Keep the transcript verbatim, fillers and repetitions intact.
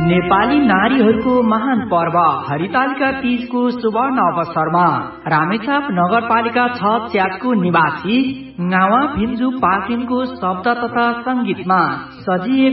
नेपाली नारीहरूको महान पर्व हरितालिका तीजको सुवर्ण अवसरमा रामेछाप नगरपालिका छ च्याटको निवासी गावा भिन्जु पाखरिनको शब्द तथा संगीतमा सजिएको